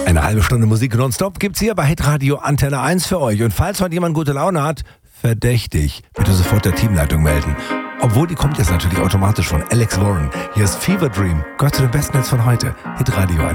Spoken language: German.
Eine halbe Stunde Musik nonstop gibt's hier bei Hitradio Antenne 1 für euch. Und falls heute jemand gute Laune hat, verdächtig, bitte sofort der Teamleitung melden. Obwohl, die kommt jetzt natürlich automatisch von Alex Warren. Hier ist Fever Dream. Gehört zu den besten Hits von heute. Hitradio Antenne.